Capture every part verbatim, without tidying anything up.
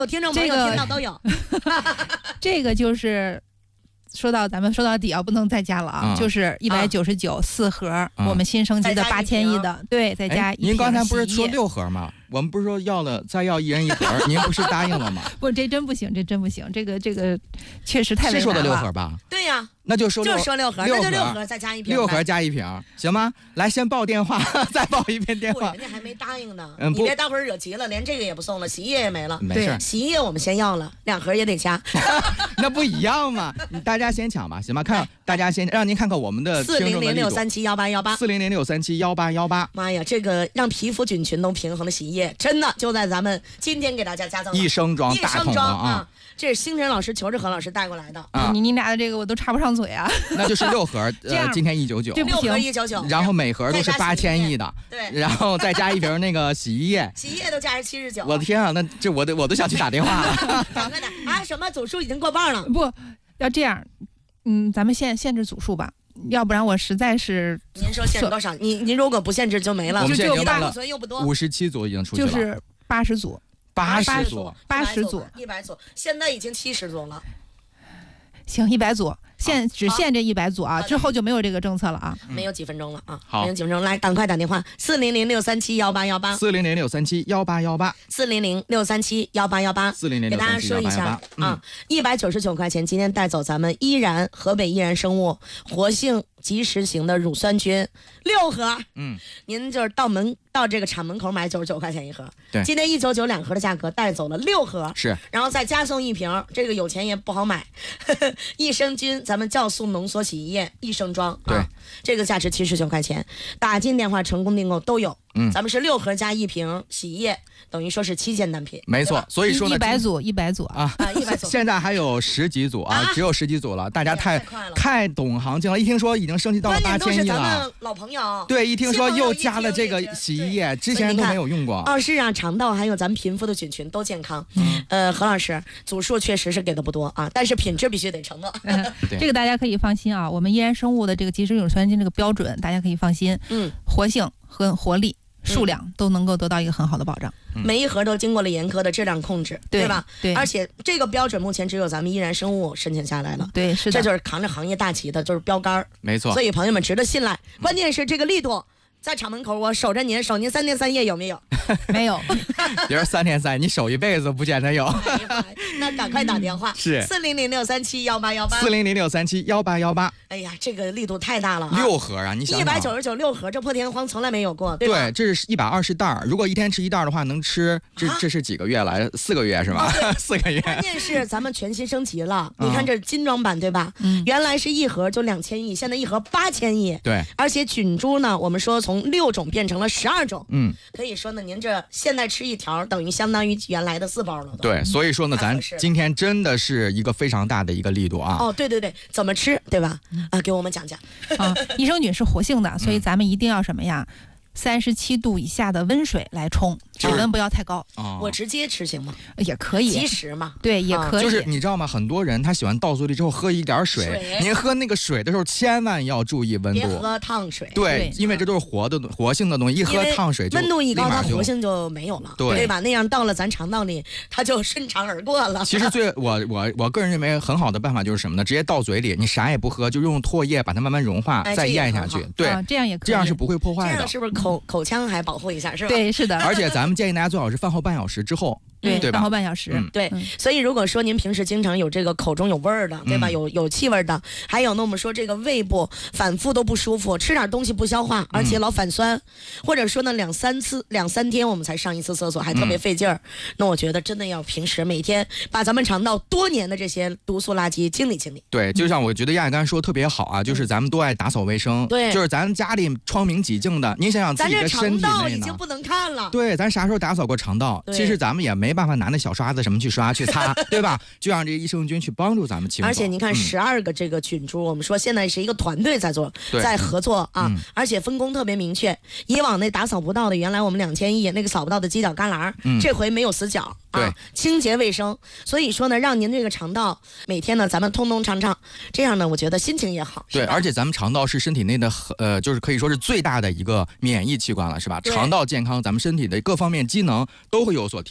有听众朋友听到都有。 这个就是说到咱们说到底啊，不能再加了啊， 嗯、 就是一百九十九四盒、嗯，我们新升级的八千亿的，对，再加一瓶。 您刚才不是说六盒吗？我们不是说要了再要一人一盒，您不是答应了吗？ 不，这真不行，这真不行，这个这个确实太为难了。 是说的六盒吧？ 对呀、啊， 那就说就说六盒， 六盒那就六盒再加一瓶， 六盒加一瓶，行吗？来，先报电话，再报一遍电话。 人家还没答应呢， 嗯、 你别待会儿惹急了，连这个也不送了，洗衣液也没了。 没事， 洗衣液我们先要了，两盒也得加。 那不一样嘛？大家先抢吧，行吗？看大家先让您看看我们的四零零六三七幺八幺八， 四零零六三七幺八幺八。 妈呀，这个让皮肤菌群都平衡的洗衣液，真的就在咱们今天给大家加赠益生装大桶啊！ 这是星辰老师求着何老师带过来的啊！你你俩的这个我都插不上嘴啊！ 那就是六盒，呃，今天一九九， 六盒一九九， 然后每盒都是八千亿的， 对， 然后再加一瓶那个洗衣液， 洗衣液都加是七十九。 我的天啊，那这我都我都想去打电话了。 赶快打啊！什么总数已经过半了？ 不要这样，嗯，咱们限限制组数吧。要不然我实在是， 您说限制多少？你您如果不限制就没了。 我们现在已经卖了又不多， 五十七组已经出去了，就是八十组， 八十组， 八十组， 一百组，现在已经七十组了。 行，一百组，限只限这一百组啊，之后就没有这个政策了啊。 没有几分钟了啊， 好， 没有几分钟，来，赶快打电话，四零零六三七幺八幺八， 四零零六三七幺八幺八， 四零零六三七幺八幺八， 四零零给大家说一下啊，一百九十九块钱，今天带走咱们依然河北依然生物活性即时型的乳酸菌六盒， 嗯， 您就是到门到这个厂门口买九十九块钱一盒， 对， 今天一九九两盒的价格带走了六盒， 是， 然后再加送一瓶，这个有钱也不好买，呵呵益生菌咱们酵素浓缩洗衣液益生装， 对、 啊，这个价值七十九块钱，打进电话成功订购都有。 嗯， 咱们是六盒加一瓶洗衣液，等于说是七件单品， 没错。所以说呢， 一百组，一百组啊啊，一百组。 现在还有十几组啊， 啊只有十几组了，大家太、 哎、太, 太懂行情了。一听说已经升级到了八千亿了， 关键都是咱们老朋友。 对，一听说又加了这个洗衣液，之前都没有用过。 哦，是啊，肠道还有咱们皮肤的菌群都健康。嗯，呃，何老师，组数确实是给的不多啊，但是品质必须得承诺。 嗯、这个大家可以放心啊，我们依然生物的这个即时乳酸菌这个标准，大家可以放心。 嗯， 活性和活力。数量都能够得到一个很好的保障， 嗯、每一盒都经过了严苛的质量控制， 对, 对吧？ 对， 而且这个标准目前只有咱们依然生物申请下来了， 对，是的， 这就是扛着行业大旗的，就是标杆， 没错。 所以朋友们值得信赖，关键是这个力度。在厂门口，我守着您，守您三天三夜，有没有？ 没有， 别说三天三夜，你守一辈子不见得有。 那赶快打电话， 是四零零六三七幺八幺八， 四零零六三七幺八幺八。 哎呀，这个力度太大了啊！ 六盒啊，你想一百九十九六盒，这破天荒从来没有过，对吧？ 对，这是一百二十袋，如果一天吃一袋的话，能吃这、啊、这是几个月了？四个月是吧？ 哦、 四个月。 关键是咱们全新升级了，嗯、你看这精装版对吧？嗯，原来是一盒就两千亿，现在一盒八千亿。 对， 而且菌株呢，我们说从六种变成了十二种， 嗯， 可以说呢，您这现在吃一条等于相当于原来的四包了。 对，所以说呢，咱今天真的是一个非常大的一个力度啊。 哦，对对对，怎么吃，对吧？啊，给我们讲讲。 啊，益生菌是活性的，所以咱们一定要什么呀？三十七度以下的温水来冲，水温不要太高。 哦、 我直接吃行吗？ 也可以， 即食嘛。 对，也可以。 就是你知道吗？很多人他喜欢倒嘴里之后喝一点水， 水您喝那个水的时候千万要注意温度， 别喝烫水。 对，对因为这都是活的活性的东西，一喝烫水就温度一高，它活性就没有了， 对, 对吧？那样到了咱肠道里，它就顺畅而过了。 其实最我我我个人认为很好的办法就是什么呢？直接倒嘴里，你啥也不喝，就用唾液把它慢慢融化， 哎、 再咽下去。对、 啊，这样也可以， 这样是不会破坏的。 这样是不是口口腔还保护一下，是吧？ 对，是的。 而且咱们建议大家最好是饭后半小时之后。 对， 对吧？ 饭后半小时， 嗯、 对、嗯。所以如果说您平时经常有这个口中有味儿的，对吧？嗯、有有气味的，还有呢，我们说这个胃部反复都不舒服，吃点东西不消化，而且老反酸，嗯、或者说呢两三次两三天我们才上一次厕所，还特别费劲儿、嗯。那我觉得真的要平时每天把咱们肠道多年的这些毒素垃圾清理清理。 对，就像我觉得亚亚刚才说的特别好啊，就是咱们都爱打扫卫生， 对， 就是咱家里窗明几净的，您想想自己的身体内呢， 咱这肠道已经不能看了。 对，咱啥时候打扫过肠道？其实咱们也没办法拿那小刷。什么去刷去擦，对吧？就让这个益生菌去帮助咱们清扫。 而且您看，十二个这个菌株、嗯，我们说现在是一个团队在做，在合作啊、嗯，而且分工特别明确。以往那打扫不到的，原来我们两千亿那个扫不到的犄角旮旯、嗯，这回没有死角。啊，清洁卫生，所以说呢，让您这个肠道每天呢，咱们通通畅畅，这样呢，我觉得心情也好。 对，而且咱们肠道是身体内的呃，就是可以说是最大的一个免疫器官了，是吧？肠道健康，咱们身体的各方面机能都会有所提升。 您现在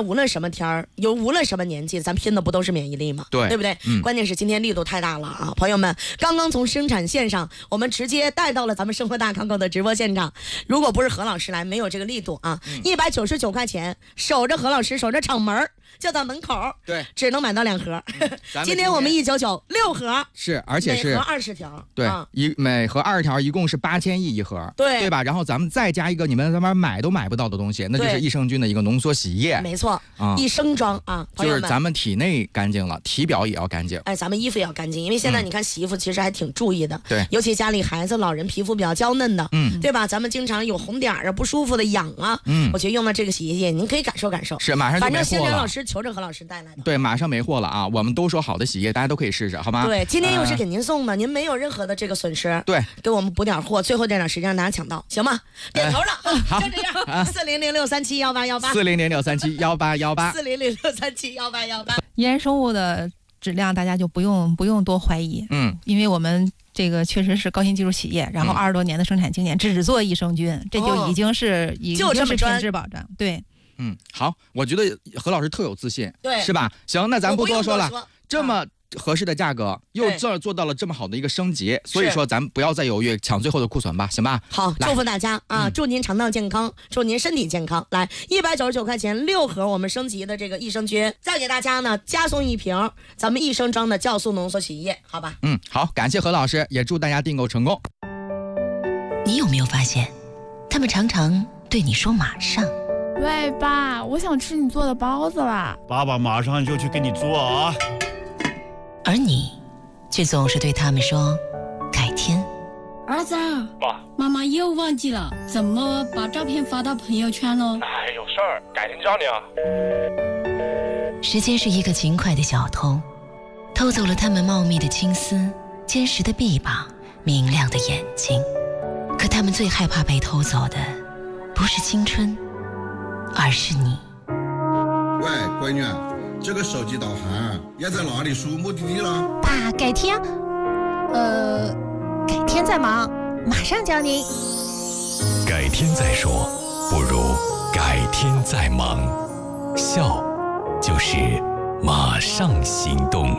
无论什么天儿，有无论什么年纪，咱拼的不都是免疫力吗？ 对， 对不对？ 嗯、 关键是今天力度太大了啊，朋友们，刚刚从生产线上，我们直接带到了咱们生活大康购的直播现场。如果不是何老师来，没有这个力度啊，一百九十九块钱，守着何老师，守着厂门，就在门口， 对， 只能买到两盒。 嗯、 今, 今天我们一九九六盒， 是，而且是每盒二十条， 对， 啊、 一每盒二十条，一共是八千亿一盒， 对， 对吧？然后咱们再加一个你们在外买都买不到的东西，那就是益生菌的一个浓缩洗衣液， 没错， 啊、 益生装啊， 就是咱们体内干净了，体表也要干净。 哎，咱们衣服也要干净，因为现在你看洗衣服其实还挺注意的， 嗯、对， 尤其家里孩子、老人皮肤比较娇嫩的， 嗯， 对吧？咱们经常有红点啊、不舒服的、痒啊， 嗯， 我觉得用了这个洗衣液，您可以感受感受。 是，马上就没货了。 反正星辰老师求着何老师带来的。 对，马上没货了啊！我们都说好的洗衣液，大家都可以试试，好吗？ 对，今天又是给您送的，呃、您没有任何的这个损失。 对， 给我们补点货，最后这点时间让大家抢到，行吗？点头了，呃、 好， 就这样。四零零六三七幺八幺八， 四零零六三七幺八幺八， 四零零六三七幺八幺八。 宜然生物的质量大家就不用不用多怀疑， 嗯， 因为我们这个确实是高新技术企业，然后二十多年的生产经验，只做益生菌，嗯、这就已经是、哦、已经是品质保障。对， 嗯，好，我觉得何老师特有自信， 对， 是吧？行，那咱不多说了， 说这么合适的价格，又做做到了这么好的一个升级，所以说咱们不要再犹豫，抢最后的库存吧，行吧？ 好，祝福大家啊！ 嗯、 祝您肠道健康，祝您身体健康。来，一百九十九块钱六盒我们升级的这个益生菌，再给大家呢加送一瓶咱们益生装的酵素浓缩洗衣液，好吧？ 嗯，好，感谢何老师，也祝大家订购成功。 你有没有发现，他们常常对你说马上？ 喂，爸，我想吃你做的包子啦！ 爸爸马上就去给你做啊！ 而你却总是对他们说改天。 儿子， 爸， 妈妈又忘记了怎么把照片发到朋友圈喽。 哎，有事儿，改天教你啊。 时间是一个勤快的小偷，偷走了他们茂密的青丝、坚实的臂膀、明亮的眼睛。可他们最害怕被偷走的不是青春，而是你。 喂，闺女，这个手机导航要在哪里输目的地了？ 爸，改天，呃，改天再忙，马上教您。 改天再说，不如改天再忙。笑，就是马上行动。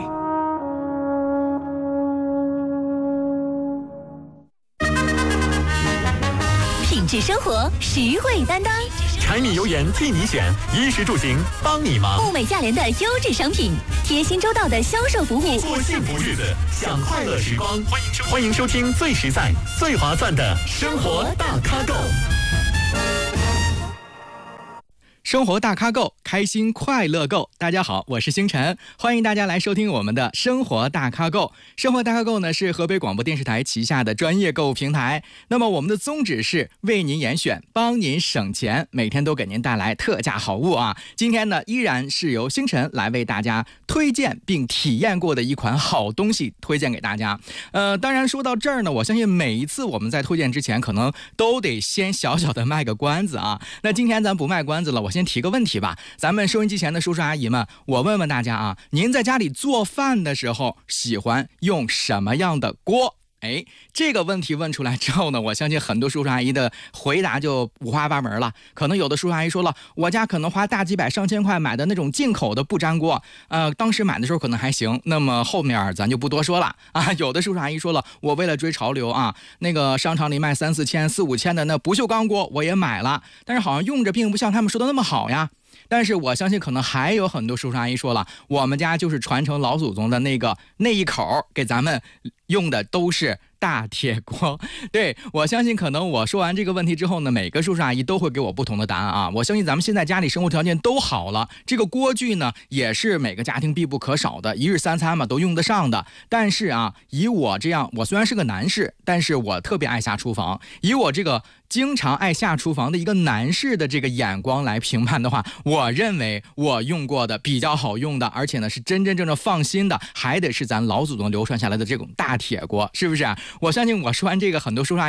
品质生活，实惠担当。 柴米油盐替你选，衣食住行帮你忙。 物美价廉的优质商品，贴心周到的销售服务， 过幸福日子，享快乐时光。欢迎收欢迎收听最实在、最划算的生活大咖购。 生活大咖购，开心快乐购。大家好，我是星辰，欢迎大家来收听我们的生活大咖购。生活大咖购呢是河北广播电视台旗下的专业购物平台。那么我们的宗旨是为您严选，帮您省钱，每天都给您带来特价好物啊。今天呢依然是由星辰来为大家推荐并体验过的一款好东西推荐给大家。呃，当然说到这儿呢，我相信每一次我们在推荐之前，可能都得先小小的卖个关子啊。那今天咱不卖关子了，我先先提个问题吧，咱们收音机前的叔叔阿姨们，我问问大家啊，您在家里做饭的时候喜欢用什么样的锅？哎，这个问题问出来之后呢，我相信很多叔叔阿姨的回答就五花八门了。可能有的叔叔阿姨说了，我家可能花大几百上千块买的那种进口的不粘锅，呃，当时买的时候可能还行，那么后面咱就不多说了啊。有的叔叔阿姨说了，我为了追潮流啊，那个商场里卖三四千、四五千的那不锈钢锅我也买了，但是好像用着并不像他们说的那么好呀。但是我相信可能还有很多叔叔阿姨说了，我们家就是传承老祖宗的那个那一口，给咱们用的都是大铁锅。对，我相信可能我说完这个问题之后呢，每个叔叔阿姨都会给我不同的答案啊。我相信咱们现在家里生活条件都好了，这个锅具呢也是每个家庭必不可少的，一日三餐嘛都用得上的。但是啊，以我这样，我虽然是个男士，但是我特别爱下厨房，以我这个经常爱下厨房的一个男士的这个眼光来评判的话，我认为我用过的比较好用的，而且呢是真真正正放心的，还得是咱老祖宗流传下来的这种大铁锅，是不是？我相信我说完这个，很多叔叔阿姨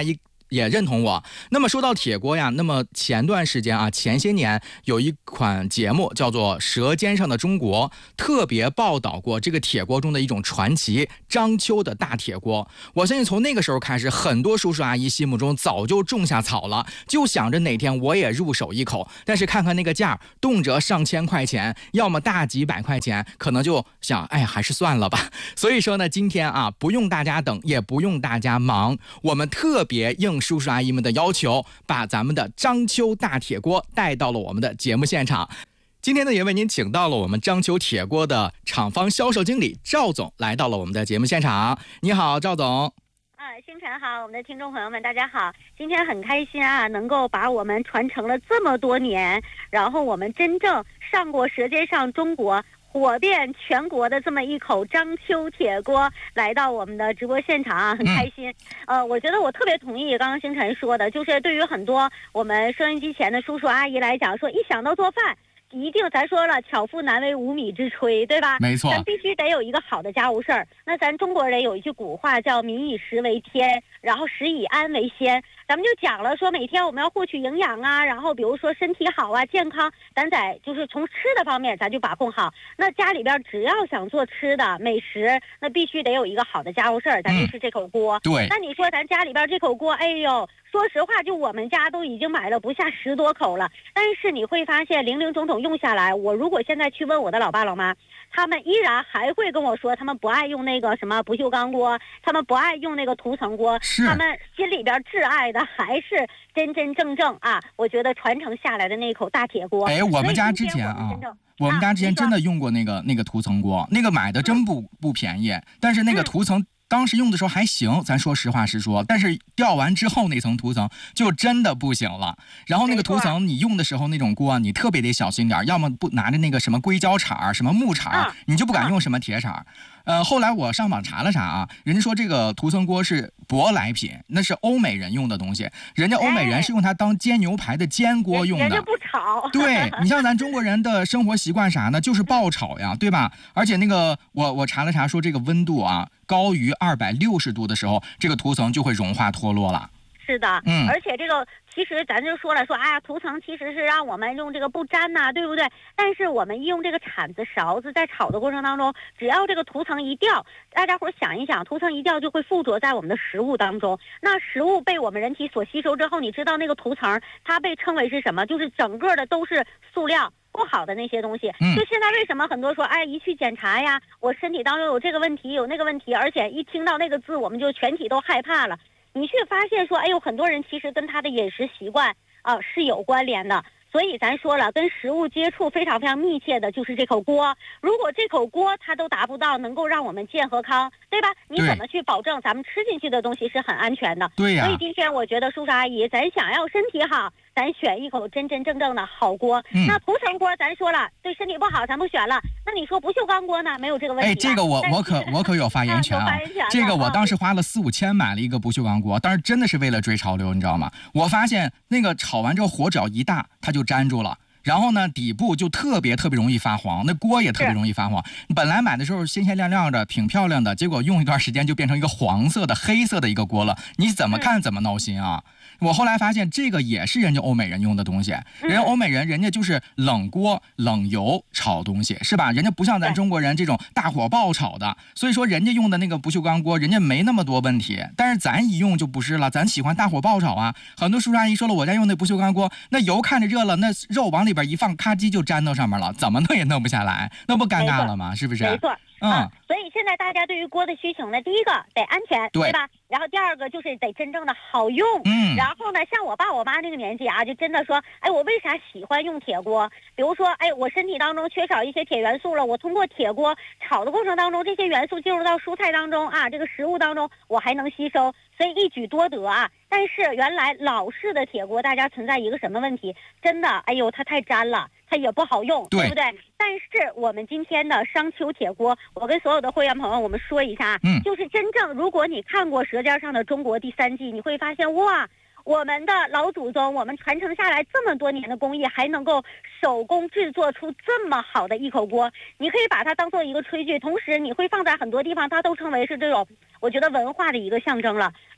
也认同我。那么说到铁锅呀，那么前段时间啊，前些年有一款节目叫做《舌尖上的中国》，特别报道过这个铁锅中的一种传奇——章丘的大铁锅。我相信从那个时候开始，很多叔叔阿姨心目中早就种下草了，就想着哪天我也入手一口。但是看看那个价，动辄上千块钱，要么大几百块钱，可能就想，哎呀，还是算了吧。所以说呢，今天啊，不用大家等，也不用大家忙，我们特别应叔叔阿姨们的要求，把咱们的章丘大铁锅带到了我们的节目现场。今天呢，也为您请到了我们章丘铁锅的厂方销售经理赵总，来到了我们的节目现场。你好，赵总。 啊，星辰好，我们的听众朋友们，大家好！今天很开心啊，能够把我们传承了这么多年，然后我们真正上过《舌尖上中国》，火遍全国的这么一口章丘铁锅，来到我们的直播现场啊，很开心。嗯、呃，我觉得我特别同意刚刚星辰说的，就是对于很多我们收音机前的叔叔阿姨来讲，说一想到做饭，一定咱说了，巧妇难为无米之炊，对吧？ 没错， 咱必须得有一个好的家务事儿。那咱中国人有一句古话叫"民以食为天，然后食以安为先"。咱们就讲了说，每天我们要获取营养啊，然后比如说身体好啊、健康，咱在就是从吃的方面咱就把控好。那家里边只要想做吃的美食，那必须得有一个好的家务事儿，咱就是这口锅。 嗯、对。 那你说咱家里边这口锅，哎呦，说实话，就我们家都已经买了不下十多口了。但是你会发现，零零总总用下来，我如果现在去问我的老爸老妈，他们依然还会跟我说，他们不爱用那个什么不锈钢锅，他们不爱用那个涂层锅，他们心里边挚爱的还是真真正正啊，我觉得传承下来的那口大铁锅。 哎，我们家之前啊，我们家之前真的用过那个、啊、那个涂层锅，那个买的真不、嗯、不便宜，但是那个涂层。嗯，当时用的时候还行，咱说实话实说，但是掉完之后那层涂层就真的不行了。然后那个涂层你用的时候那种锅你特别得小心点，要么不拿着那个什么硅胶铲什么木铲，你就不敢用什么铁铲。呃，后来我上网查了查啊，人家说这个涂层锅是舶来品，那是欧美人用的东西，人家欧美人是用它当煎牛排的煎锅用的， 人家不炒。 对，你像咱中国人的生活习惯啥呢？就是爆炒呀，对吧？而且那个我我查了查说这个温度啊高于二百六十度的时候，这个涂层就会融化脱落了。 是的， 嗯， 而且这个其实咱就说了，说哎呀，涂层其实是让我们用这个不粘呐、啊，对不对？但是我们一用这个铲子、勺子在炒的过程当中，只要这个涂层一掉，大家伙想一想，涂层一掉就会附着在我们的食物当中。那食物被我们人体所吸收之后，你知道那个涂层它被称为是什么？就是整个的都是塑料。不好的那些东西，就现在为什么很多说，哎，一去检查呀，我身体当中有这个问题，有那个问题，而且一听到那个字，我们就全体都害怕了。你却发现说，哎呦，很多人其实跟他的饮食习惯啊、呃、是有关联的。所以咱说了，跟食物接触非常非常密切的就是这口锅。如果这口锅它都达不到能够让我们健和康，对吧？你怎么去保证咱们吃进去的东西是很安全的？ 对呀、啊。 所以今天我觉得叔叔阿姨，咱想要身体好，咱选一口真真正正的好锅。嗯、那涂层锅咱说了对身体不好，咱不选了。那你说不锈钢锅呢？没有这个问题、啊。 哎，这个我我可我可有发言权啊！这个我当时花了四五千买了一个不锈钢锅，但是真的是为了追潮流，你知道吗？我发现那个炒完之后火只要一大，它就粘住了。然后呢，底部就特别特别容易发黄，那锅也特别容易发黄。本来买的时候鲜鲜亮亮的，挺漂亮的，结果用一段时间就变成一个黄色的、黑色的一个锅了。你怎么看怎么闹心啊！我后来发现这个也是人家欧美人用的东西，人家欧美人人家就是冷锅冷油炒东西，是吧？人家不像咱中国人这种大火爆炒的，所以说人家用的那个不锈钢锅，人家没那么多问题。但是咱一用就不是了，咱喜欢大火爆炒啊。很多叔叔阿姨说了，我家用那不锈钢锅，那油看着热了，那肉往里边一放，咔叽就粘到上面了，怎么弄也弄不下来，那不尴尬了吗？是不是？ 没错。嗯、啊，所以现在大家对于锅的需求呢，第一个得安全， 对, 对吧？然后第二个就是得真正的好用，嗯。然后呢，像我爸我妈那个年纪啊，就真的说，哎，我为啥喜欢用铁锅？比如说，哎，我身体当中缺少一些铁元素了，我通过铁锅炒的过程当中，这些元素进入到蔬菜当中啊，这个食物当中，我还能吸收，所以一举多得啊。但是原来老式的铁锅，大家存在一个什么问题？真的，哎呦，它太粘了。它也不好用， 对, 对不对？但是我们今天的商丘铁锅，我跟所有的会员朋友我们说一下，嗯，就是真正如果你看过《舌尖上的中国》第三季，你会发现哇，我们的老祖宗，我们传承下来这么多年的工艺，还能够手工制作出这么好的一口锅，你可以把它当做一个炊具，同时你会放在很多地方，它都称为是这种我觉得文化的一个象征了。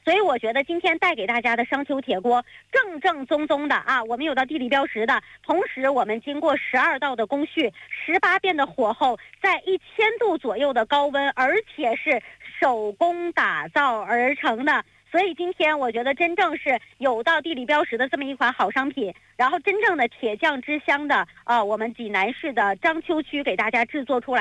所以我觉得今天带给大家的商丘铁锅正正宗宗的啊，我们有到地理标识的，同时我们经过十二道的工序，十八遍的火候，在一千度左右的高温，而且是手工打造而成的。所以今天我觉得真正是有到地理标识的这么一款好商品，然后真正的铁匠之乡的啊、呃，我们济南市的章丘区给大家制作出来。